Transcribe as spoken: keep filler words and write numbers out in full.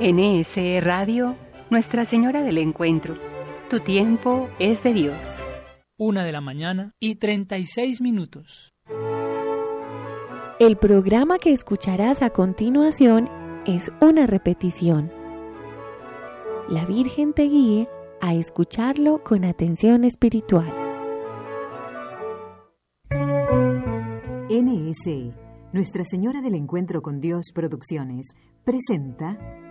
N S E Radio, Nuestra Señora del Encuentro. Tu tiempo es de Dios. Una de la mañana y treinta y seis minutos. El programa que escucharás a continuación es una repetición. La Virgen te guíe a escucharlo con atención espiritual. N S E, Nuestra Señora del Encuentro con Dios Producciones, presenta